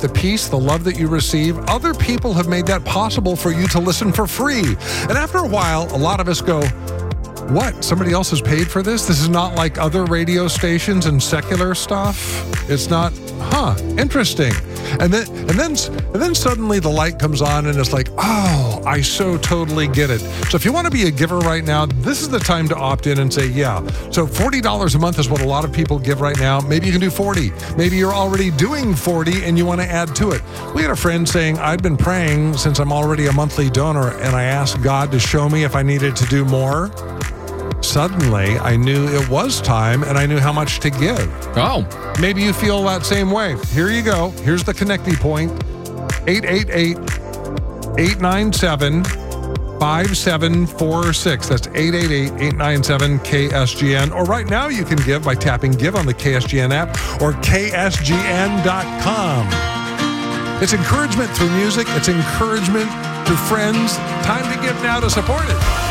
the peace, the love that you receive, other people have made that possible for you to listen for free. And after a while, a lot of us go, what? Somebody else has paid for this? This is not like other radio stations and secular stuff? It's not, interesting. And then suddenly the light comes on and it's like, oh, I so totally get it. So if you want to be a giver right now, this is the time to opt in and say, yeah. So $40 a month is what a lot of people give right now. Maybe you can do 40. Maybe you're already doing 40 and you want to add to it. We had a friend saying, I've been praying since I'm already a monthly donor and I asked God to show me if I needed to do more. Suddenly, I knew it was time and I knew how much to give. Oh. Maybe you feel that same way. Here you go. Here's the connecting point. 888-897-5746. That's 888-897-KSGN. Or right now you can give by tapping Give on the KSGN app or KSGN.com. It's encouragement through music. It's encouragement through friends. Time to give now to support it.